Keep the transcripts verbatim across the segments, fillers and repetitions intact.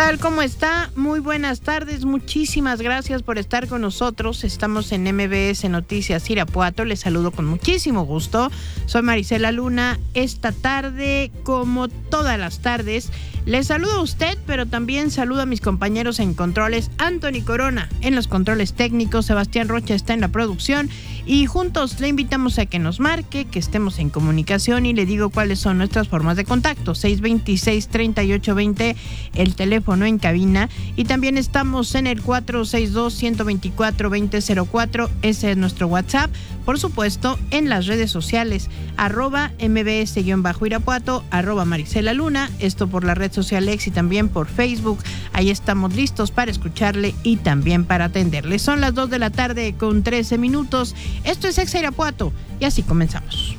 tal? ¿Cómo está? Muy buenas tardes, muchísimas gracias por estar con nosotros. Estamos en M B S Noticias Irapuato, les saludo con muchísimo gusto. Soy Marisela Luna. Esta tarde, como todas las tardes, les saludo a usted, pero también saludo a mis compañeros en controles, Anthony Corona en los controles técnicos, Sebastián Rocha está en la producción y juntos le invitamos a que nos marque, que estemos en comunicación y le digo cuáles son nuestras formas de contacto. seis dos seis, tres ocho dos cero, el teléfono en cabina, y también estamos en el cuatro seis dos, uno dos cuatro, dos cero cero cuatro, ese es nuestro WhatsApp. Por supuesto, en las redes sociales, arroba mbs-irapuato, arroba Marisela Luna, esto por la red social X y también por Facebook. Ahí estamos listos para escucharle y también para atenderle. Son las dos de la tarde con trece minutos. Esto es Exa Irapuato y así comenzamos.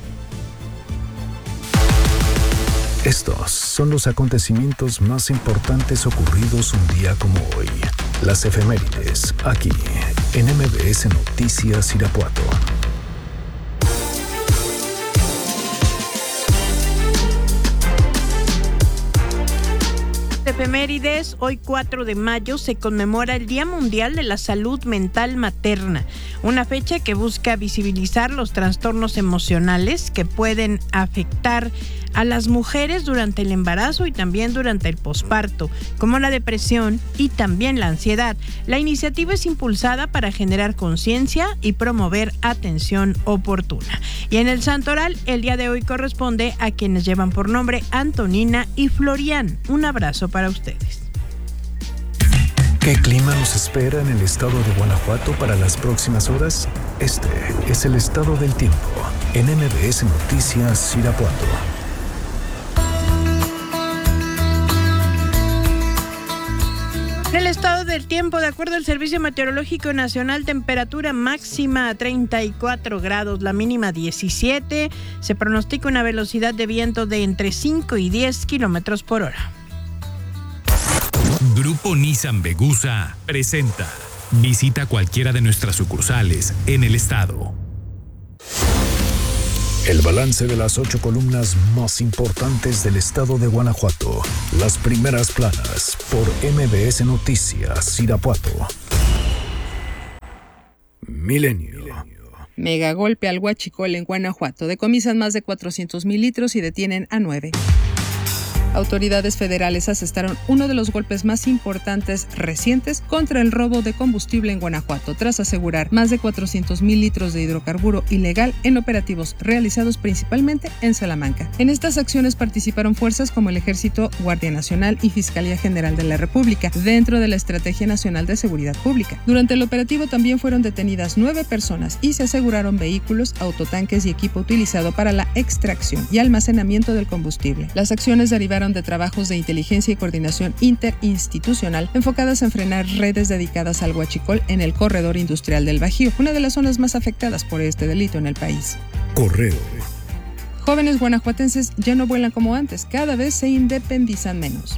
Estos son los acontecimientos más importantes ocurridos un día como hoy. Las efemérides, aquí, en M B S Noticias Irapuato. Efemérides, hoy cuatro de mayo se conmemora el Día Mundial de la Salud Mental Materna, una fecha que busca visibilizar los trastornos emocionales que pueden afectar a las mujeres durante el embarazo y también durante el posparto, como la depresión y también la ansiedad. La iniciativa es impulsada para generar conciencia y promover atención oportuna. Y en el Santoral, el día de hoy corresponde a quienes llevan por nombre Antonina y Florian. Un abrazo para ustedes. ¿Qué clima nos espera en el estado de Guanajuato para las próximas horas? Este es el estado del tiempo en M B S Noticias Irapuato. En el estado del tiempo, de acuerdo al Servicio Meteorológico Nacional, temperatura máxima a treinta y cuatro grados, la mínima diecisiete. Se pronostica una velocidad de viento de entre cinco y diez kilómetros por hora. Grupo Nissan Vegusa presenta. Visita cualquiera de nuestras sucursales en el estado. El balance de las ocho columnas más importantes del estado de Guanajuato. Las primeras planas por M B S Noticias Irapuato. Milenio. Megagolpe al huachicol en Guanajuato. Decomisan más de cuatrocientos mil litros y detienen a nueve. Autoridades federales asestaron uno de los golpes más importantes recientes contra el robo de combustible en Guanajuato, tras asegurar más de cuatrocientos mil litros de hidrocarburo ilegal en operativos realizados principalmente en Salamanca. En estas acciones participaron fuerzas como el Ejército, Guardia Nacional y Fiscalía General de la República, dentro de la Estrategia Nacional de Seguridad Pública. Durante el operativo también fueron detenidas nueve personas y se aseguraron vehículos, autotanques y equipo utilizado para la extracción y almacenamiento del combustible. Las acciones derivaron de trabajos de inteligencia y coordinación interinstitucional enfocadas en frenar redes dedicadas al huachicol en el corredor industrial del Bajío, una de las zonas más afectadas por este delito en el país. Correo. Jóvenes guanajuatenses ya no vuelan como antes, cada vez se independizan menos.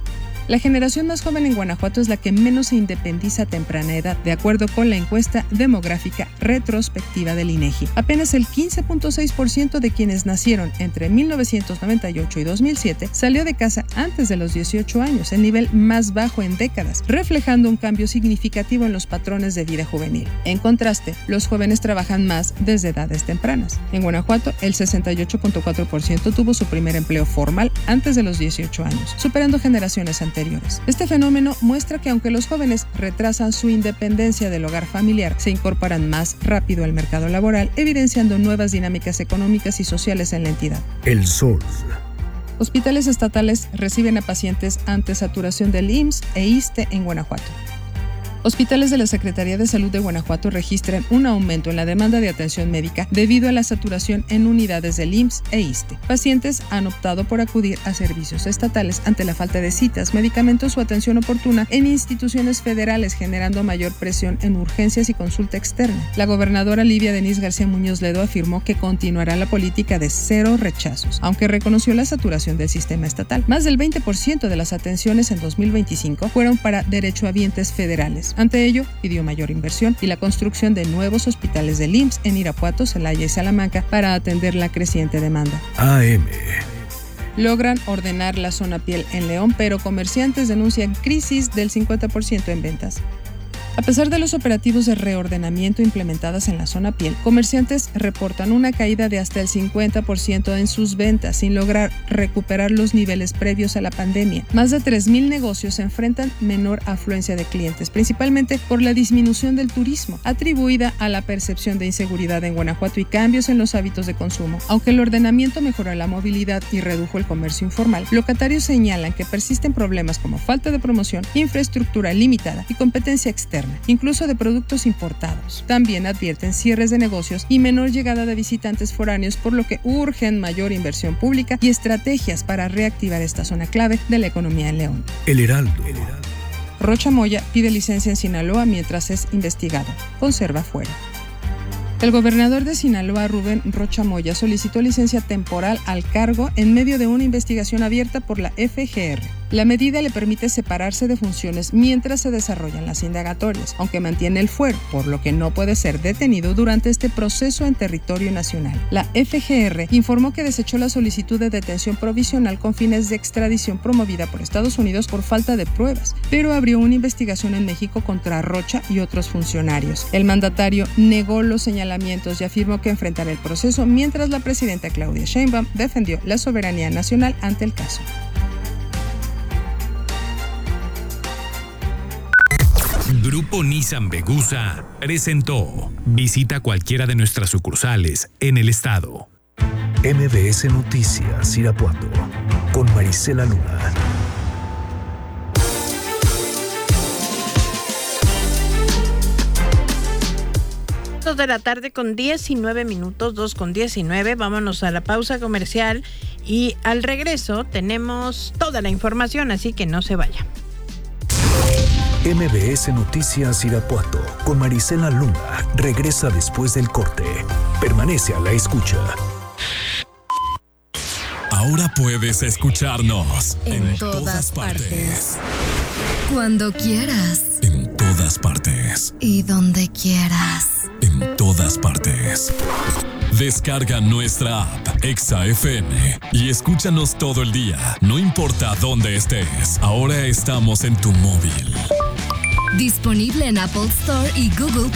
La generación más joven en Guanajuato es la que menos se independiza a temprana edad, de acuerdo con la encuesta demográfica retrospectiva del INEGI. Apenas el quince punto seis por ciento de quienes nacieron entre mil novecientos noventa y ocho y dos mil siete salió de casa antes de los dieciocho años, el nivel más bajo en décadas, reflejando un cambio significativo en los patrones de vida juvenil. En contraste, los jóvenes trabajan más desde edades tempranas. En Guanajuato, el sesenta y ocho punto cuatro por ciento tuvo su primer empleo formal antes de los dieciocho años, superando generaciones anteriores. Este fenómeno muestra que aunque los jóvenes retrasan su independencia del hogar familiar, se incorporan más rápido al mercado laboral, evidenciando nuevas dinámicas económicas y sociales en la entidad. El Sol. Hospitales estatales reciben a pacientes ante saturación del I M S S e ISSSTE en Guanajuato. Hospitales de la Secretaría de Salud de Guanajuato registran un aumento en la demanda de atención médica debido a la saturación en unidades del I M S S e ISSSTE. Pacientes han optado por acudir a servicios estatales ante la falta de citas, medicamentos o atención oportuna en instituciones federales, generando mayor presión en urgencias y consulta externa. La gobernadora Livia Denise García Muñoz Ledo afirmó que continuará la política de cero rechazos, aunque reconoció la saturación del sistema estatal. Más del veinte por ciento de las atenciones en dos mil veinticinco fueron para derechohabientes federales. Ante ello, pidió mayor inversión y la construcción de nuevos hospitales del I M S S en Irapuato, Celaya y Salamanca para atender la creciente demanda. A M. logran ordenar la zona piel en León, pero comerciantes denuncian crisis del cincuenta por ciento en ventas. A pesar de los operativos de reordenamiento implementados en la zona piel, comerciantes reportan una caída de hasta el cincuenta por ciento en sus ventas sin lograr recuperar los niveles previos a la pandemia. Más de tres mil negocios enfrentan menor afluencia de clientes, principalmente por la disminución del turismo, atribuida a la percepción de inseguridad en Guanajuato y cambios en los hábitos de consumo. Aunque el ordenamiento mejoró la movilidad y redujo el comercio informal, locatarios señalan que persisten problemas como falta de promoción, infraestructura limitada y competencia externa, incluso de productos importados. También advierten cierres de negocios y menor llegada de visitantes foráneos, por lo que urgen mayor inversión pública y estrategias para reactivar esta zona clave de la economía en León. El Heraldo. Rocha Moya pide licencia en Sinaloa mientras es investigado. Conserva fuera. El gobernador de Sinaloa, Rubén Rocha Moya, solicitó licencia temporal al cargo en medio de una investigación abierta por la F G R. La medida le permite separarse de funciones mientras se desarrollan las indagatorias, aunque mantiene el fuero, por lo que no puede ser detenido durante este proceso en territorio nacional. La F G R informó que desechó la solicitud de detención provisional con fines de extradición promovida por Estados Unidos por falta de pruebas, pero abrió una investigación en México contra Rocha y otros funcionarios. El mandatario negó los señalamientos y afirmó que enfrentará el proceso, mientras la presidenta Claudia Sheinbaum defendió la soberanía nacional ante el caso. Grupo Nissan Vegusa presentó. Visita cualquiera de nuestras sucursales en el estado. M B S Noticias Irapuato con Marisela Luna. dos de la tarde con diecinueve minutos, dos con diecinueve. Vámonos a la pausa comercial y al regreso tenemos toda la información, así que no se vaya. M B S Noticias Irapuato con Marisela Luna regresa después del corte. Permanece a la escucha. Ahora puedes escucharnos en, en todas, todas partes. partes. Cuando quieras. En todas partes. Y donde quieras. En todas partes. Descarga nuestra app Exa F M y escúchanos todo el día, no importa dónde estés. Ahora estamos en tu móvil. Disponible en Apple Store y Google